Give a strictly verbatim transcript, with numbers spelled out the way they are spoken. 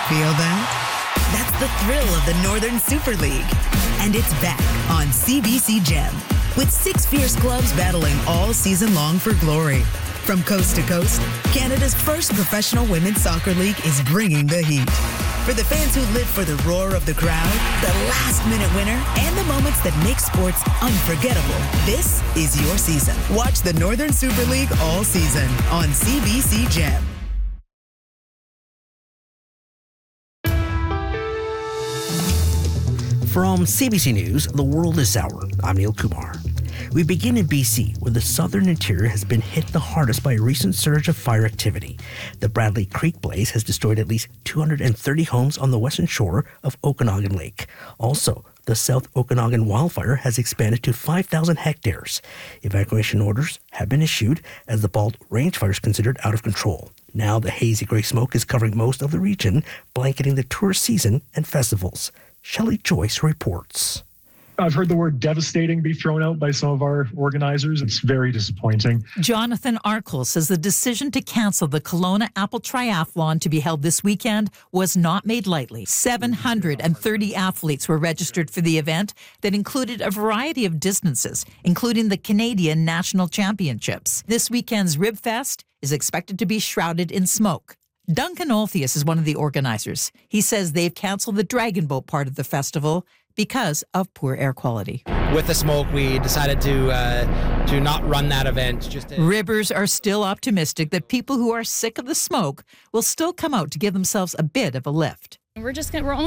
Feel that? That's the thrill of the Northern Super League. And it's back on C B C Gem with six fierce clubs battling all season long for glory. From coast to coast, Canada's first professional women's soccer league is bringing the heat. For the fans who live for the roar of the crowd, the last-minute winner, and the moments that make sports unforgettable, this is your season. Watch the Northern Super League all season on C B C Gem. From C B C News, The World is Sour. I'm Neil Kumar. We begin in B C, where the southern interior has been hit the hardest by a recent surge of fire activity. The Bradley Creek blaze has destroyed at least two hundred thirty homes on the western shore of Okanagan Lake. Also, the South Okanagan wildfire has expanded to five thousand hectares. Evacuation orders have been issued as the Bald Range fire is considered out of control. Now the hazy gray smoke is covering most of the region, blanketing the tourist season and festivals. Shelley Joyce reports. I've heard the word devastating be thrown out by some of our organizers. It's very disappointing. Jonathan Arkle says the decision to cancel the Kelowna Apple Triathlon to be held this weekend was not made lightly. seven hundred thirty athletes were registered for the event that included a variety of distances, including the Canadian National Championships. This weekend's Rib Fest is expected to be shrouded in smoke. Duncan Olthius is one of the organizers. He says they've canceled the Dragon Boat part of the festival because of poor air quality. With the smoke, we decided to uh, to not run that event. Just to- Ribbers are still optimistic that people who are sick of the smoke will still come out to give themselves a bit of a lift. We're just gonna, we're only